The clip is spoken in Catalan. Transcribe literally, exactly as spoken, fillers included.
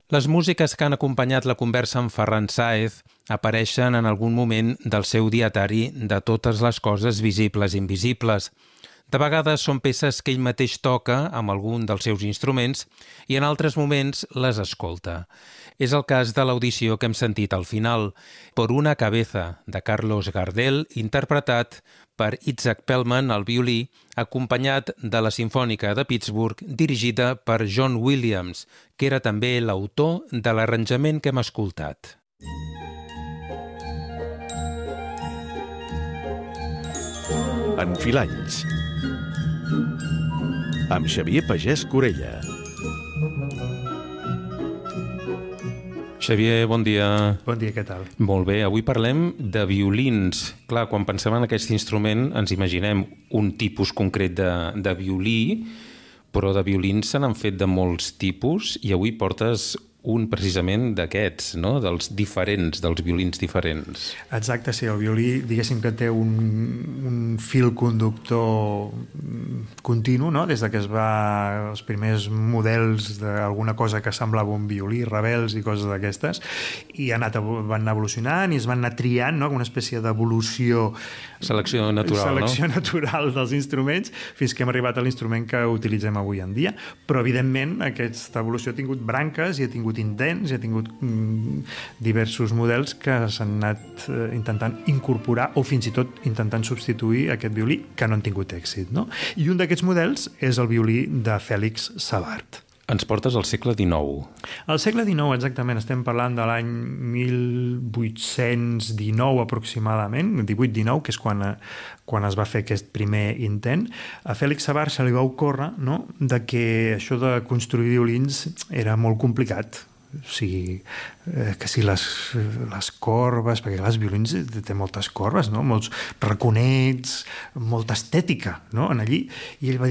Les músiques que han acompanyat la conversa amb Ferran Sáez apareixen en algun moment del seu dietari de totes les coses visibles i invisibles. De vegades són peces que ell mateix toca amb algun dels seus instruments i en altres moments les escolta. És el cas de l'audició que hem sentit al final, Por una cabeza, de Carlos Gardel, interpretat per Itzhak Perlman al violí, acompanyat de la Simfònica de Pittsburgh, dirigida per John Williams, que era també l'autor de l'arranjament que hem escoltat. Enfilanys, amb Xavier Pagès Corella. Xavier, bon dia. Bon dia, què tal? Molt bé, avui parlem de violins. Clar, quan pensem en aquest instrument ens imaginem un tipus concret de, de violí, però de violins se n'han fet de molts tipus i avui portes un precisament d'aquests, no? Dels diferents, dels violins diferents. Exacte, sí, el violí diguéssim que té un, un fil conductor continu, no? Des de que es va els primers models d'alguna cosa que semblava un violí, rebels i coses d'aquestes, i ha anat, van anar evolucionant i es van anar triant, no? Una espècie d'evolució, selecció natural, selecció no? natural dels instruments, fins que hem arribat a l'instrument que utilitzem avui en dia. Però evidentment aquesta evolució ha tingut branques i ha tingut intents i ha tingut mm, diversos models que s'han anat eh, intentant incorporar o fins i tot intentant substituir aquest violí que no han tingut èxit, no? I un d'aquests models és el violí de Félix Savart. Ens portes al segle dinou. Al segle dinou, exactament, estem parlant de l'any mil vuit-cents dinou aproximadament, divuit dinou, que és quan, quan es va fer aquest primer intent. A Félix Savart se li va ocórrer, no?, de que això de construir violins era molt complicat. O sigui, eh, que si les, les corbes, perquè els violins té moltes corbes, no? Molts raconets, molta estètica, no?, en allí, i ell va dir